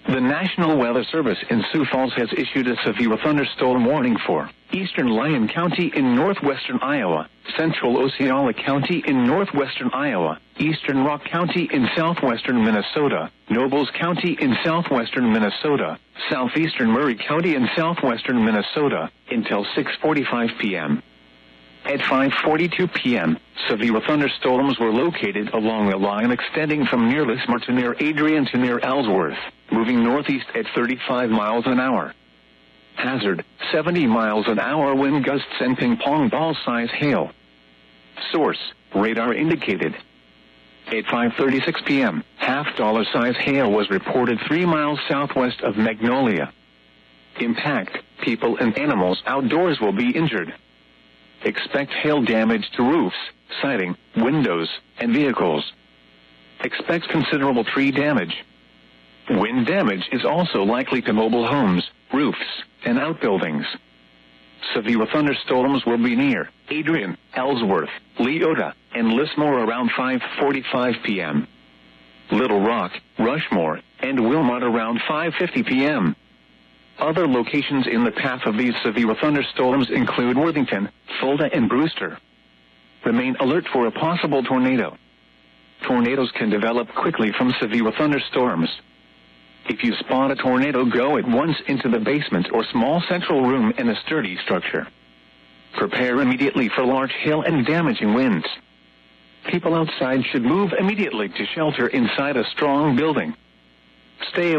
The National Weather Service in Sioux Falls has issued a severe thunderstorm warning for eastern Lyon County in northwestern Iowa, central Osceola County in northwestern Iowa, eastern Rock County in southwestern Minnesota, Nobles County in southwestern Minnesota, southeastern Murray County in southwestern Minnesota, until 6:45 p.m. At 5:42 p.m., severe thunderstorms were located along the line extending from near Lismore to near Adrian to near Ellsworth, moving northeast at 35 miles an hour. Hazard, 70 miles an hour wind gusts and ping-pong ball-size hail. Source, radar indicated. At 5:36 p.m., half-dollar-size hail was reported 3 miles southwest of Magnolia. Impact, people and animals outdoors will be injured. Expect hail damage to roofs, siding, windows, and vehicles. Expect considerable tree damage. Wind damage is also likely to mobile homes, roofs, and outbuildings. Severe thunderstorms will be near Adrian, Ellsworth, Leota, and Lismore around 5:45 p.m. Little Rock, Rushmore, and Wilmot around 5:50 p.m. Other locations in the path of these severe thunderstorms include Worthington, Fulda, and Brewster. Remain alert for a possible tornado. Tornadoes can develop quickly from severe thunderstorms. If you spot a tornado, go at once into the basement or small central room in a sturdy structure. Prepare immediately for large hail and damaging winds. People outside should move immediately to shelter inside a strong building. Stay